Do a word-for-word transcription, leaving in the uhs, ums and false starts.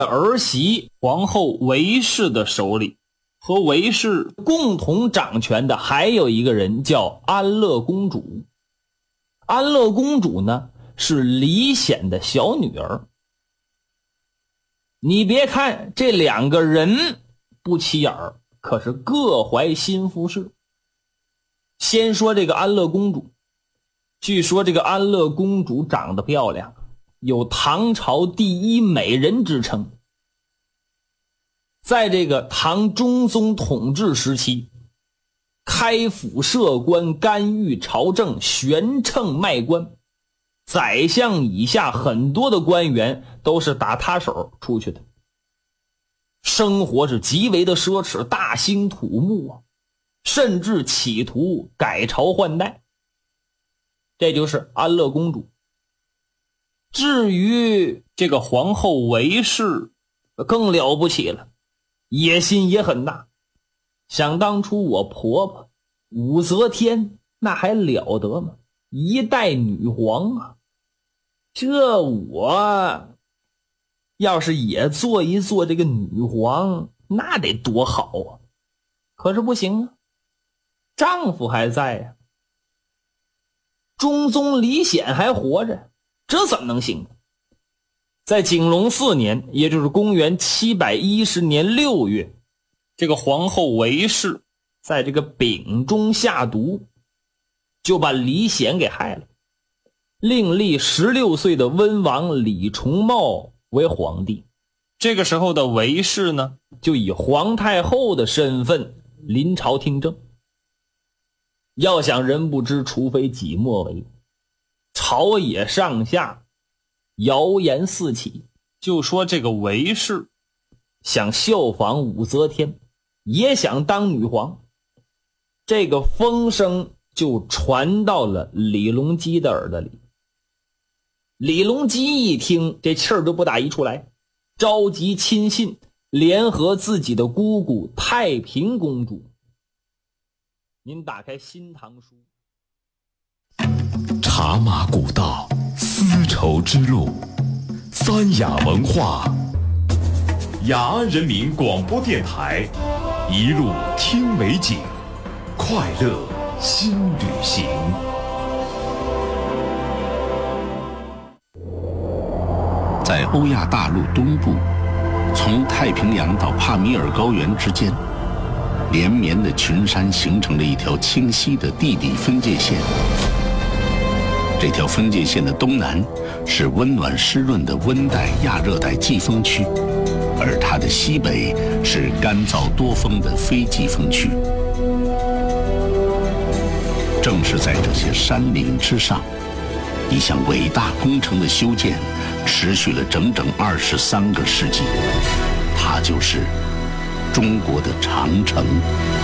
儿媳皇后韦氏的手里。和韦氏共同掌权的还有一个人叫安乐公主。安乐公主呢，是李显的小女儿。你别看这两个人不起眼儿，可是各怀心腹事。先说这个安乐公主，据说这个安乐公主长得漂亮，有唐朝第一美人之称。在这个唐中宗统治时期，开府设官，干预朝政，悬秤卖官，宰相以下很多的官员都是打他手出去的，生活是极为的奢侈，大兴土木啊，甚至企图改朝换代。这就是安乐公主。至于这个皇后韦氏更了不起了，野心也很大。想当初我婆婆武则天那还了得吗？一代女皇啊，这我要是也做一做这个女皇，那得多好啊！可是不行啊，丈夫还在呀、啊，中宗李显还活着，这怎么能行？在景隆四年，也就是公元七百一十年六月，这个皇后韦氏在这个饼中下毒，就把李显给害了，另立十六岁的温王李重茂为皇帝。这个时候的韦氏呢，就以皇太后的身份临朝听政。要想人不知，除非己莫为，朝野上下谣言四起，就说这个韦氏想效仿武则天，也想当女皇。这个风声就传到了李隆基的耳朵里。李隆基一听，这气儿就不打一处来，召集亲信，联合自己的姑姑太平公主。您打开《新唐书》， 茶马古道，丝绸之路，三雅文化，雅安人民广播电台，一路听美景，快乐新旅行。 在欧亚大陆东部，从太平洋到帕米尔高原之间，连绵的群山形成了一条清晰的地理分界线。这条分界线的东南是温暖湿润的温带亚热带季风区，而它的西北是干燥多风的非季风区。正是在这些山岭之上，一项伟大工程的修建持续了整整二十三个世纪，它就是中国的长城。